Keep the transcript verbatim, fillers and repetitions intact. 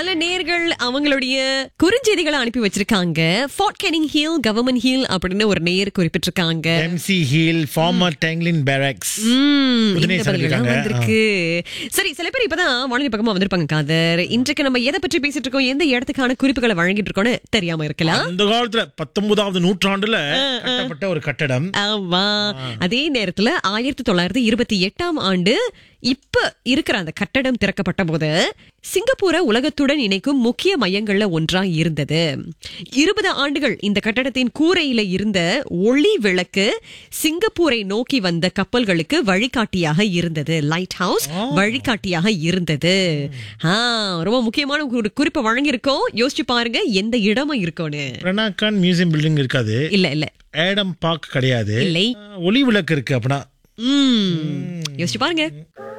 பல நேர்கள் அவங்களுடைய குறுஞ்செய்திகளை அனுப்பி வச்சிருக்காங்க. Fort Canning hill government hill அப்படின்னு ஒரு நேர் குறிப்பிட்டிருக்காங்க. எம்சி ஹில் ஃபார்மர் டேங்லின் பேரக்ஸ் ம், புதுநே இந்த பதில்கள் சொல்லிருக்காங்க. வந்திருக்கு. சரி, சில பேர் இப்பதான் வானொலி பக்கமா வந்திருப்பாங்க காதர். இன்றைக்கு நம்ம எதை பற்றி பேசிட்டு இருக்கோம், எந்த இடத்துக்கான குறிப்புகளை வழங்கிட்டு இருக்கோம்னு தெரியாம இருக்கலாம். அந்த காலத்துல பத்தொன்பதாவது நூற்றாண்டுல கட்டப்பட்ட ஒரு கட்டடம். ஆமா, அதே நேரத்துல ஆயிரத்தி தொள்ளாயிரத்தி இருபத்தி எட்டாம் ஆண்டு இப்ப இருக்கிற அந்த கட்டடம் திறக்கப்பட்ட போது சிங்கப்பூரை உலகத்துடன் இணைக்கும் முக்கிய மையங்கள்ல ஒன்றா இருந்தது. இருபது ஆண்டுகள் இந்த கட்டடத்தின் கூரையில இருந்த ஒளி விளக்கு சிங்கப்பூரை நோக்கி வந்த கப்பல்களுக்கு வழிகாட்டியாக இருந்தது. லைட் ஹவுஸ் வழிகாட்டியாக இருந்தது. ஆ, ரொம்ப முக்கியமான ஒரு குறிப்பை வழங்கியிருக்கோம். யோசிச்சு பாருங்க எந்த இடமா இருக்கும்னு. ரெனாகான் மியூசியம் பில்டிங் இருக்காது. இல்ல இல்ல ஏடம் பார்க் கிடையாது. இல்லை. ஒளி விளக்கு இருக்கு. அப்படின்னா ம் யோசிச்சு பாருங்க.